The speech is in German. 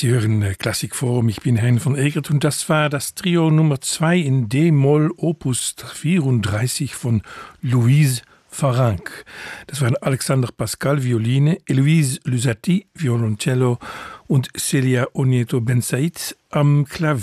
Sie hören Klassikforum, ich bin Hein von Egert und das war das Trio Nummer 2 in D-Moll Opus 34 von Louise Farank. Das waren Alexander Pascal, Violine, Eloise Lusati, Violoncello und Celia Onyeto Bensaid am Klavier.